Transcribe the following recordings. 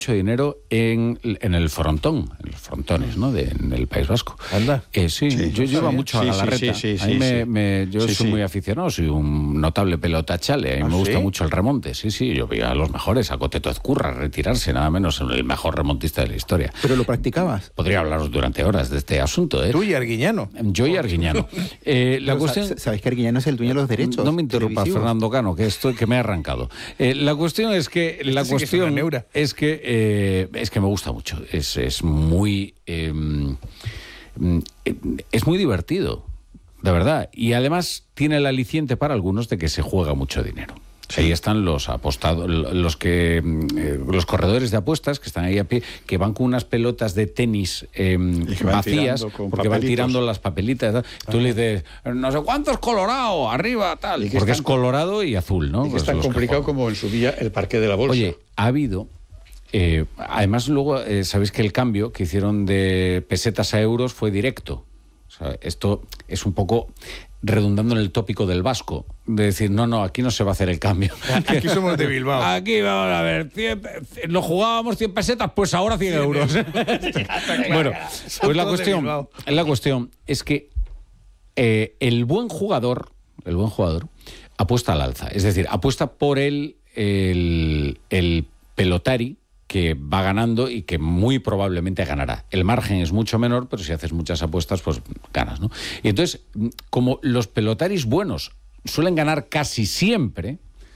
mucho dinero en el frontón, en los frontones, ¿no? En el País Vasco. Anda. Sí, yo iba mucho a Galarreta. Yo soy muy aficionado, soy un notable pelotachale. A mí me gusta mucho el remonte. Sí, yo veía a los mejores, a Coteto Ezcurra retirarse, nada menos el mejor remontista de la historia. ¿Pero lo practicabas? Podría hablaros durante horas de este asunto, ¿eh? Tú y Arguiñano. Yo y Arguiñano. La cuestión... ¿Sabéis que Arguiñano es el dueño de los derechos? No me interrumpa, Fernando Cano, que me ha arrancado. La cuestión es que... Es que me gusta mucho. Es muy divertido, de verdad. Y además tiene el aliciente para algunos de que se juega mucho dinero. Sí. Ahí están los apostados, los corredores de apuestas que están ahí a pie, que van con unas pelotas de tenis vacías, porque van tirando las papelitas, ¿no? Tú le dices, no sé cuántos colorado, arriba, tal, porque es colorado y azul, ¿no? Y que es tan complicado como en su día el parqué de la bolsa. Oye, ha habido... además, luego, sabéis que el cambio que hicieron de pesetas a euros fue directo. O sea, esto es un poco redundando en el tópico del vasco, de decir, no, aquí no se va a hacer el cambio. Aquí somos de Bilbao. Aquí vamos a ver, nos jugábamos 100 pesetas, pues ahora 100 euros. Bueno, pues la cuestión es que el buen jugador apuesta al alza. Es decir, apuesta por el pelotari que va ganando y que muy probablemente ganará. El margen es mucho menor, pero si haces muchas apuestas, pues ganas, ¿no? Y entonces, como los pelotaris buenos suelen ganar casi siempre,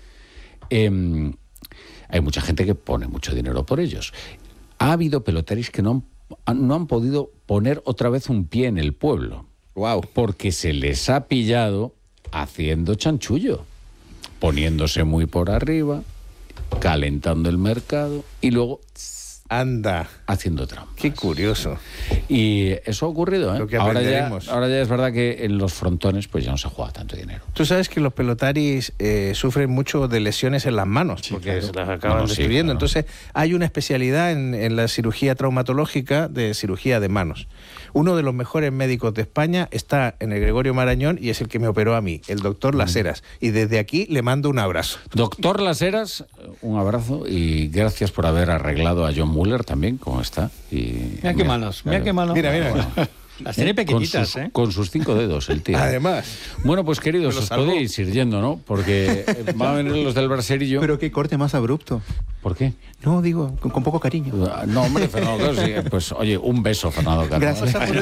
hay mucha gente que pone mucho dinero por ellos. Ha habido pelotaris que no han podido poner otra vez un pie en el pueblo. Wow. Porque se les ha pillado haciendo chanchullo, poniéndose muy por arriba, calentando el mercado y luego haciendo trampas. Qué curioso. Y eso ha ocurrido, ¿eh? Lo que ahora aprenderemos. ya es verdad que en los frontones pues ya no se juega tanto dinero. Tú sabes que los pelotaris sufren mucho de lesiones en las manos, porque se las acaban destruyendo. Claro. Entonces hay una especialidad en la cirugía traumatológica de cirugía de manos. Uno de los mejores médicos de España está en el Gregorio Marañón y es el que me operó a mí, el doctor Las Heras. Y desde aquí le mando un abrazo. Doctor Las Heras, un abrazo y gracias por haber arreglado a John Muller también, ¿cómo está? Mira qué manos. Mira. Las tiene pequeñitas, con sus 5 dedos, el tío. Además. Bueno, pues queridos, os podéis ir yendo, ¿no? Porque van a venir los del braserillo. Pero qué corte más abrupto. ¿Por qué? No, digo, con poco cariño. No, hombre, Fernando Cano, sí, pues oye, un beso, Fernando Cano. Gracias a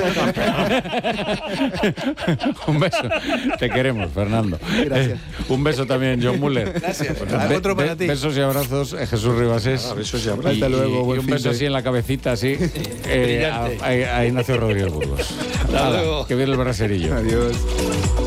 Un beso. Te queremos, Fernando. Gracias. Un beso también, John Muller. Gracias. Otro para ti. Besos y abrazos, Jesús Ribasés. Besos y abrazos. Hasta luego. Y un beso así en la cabecita, así, a Ignacio Rodríguez Burgos. Hasta luego. Que viene el braserillo. Adiós.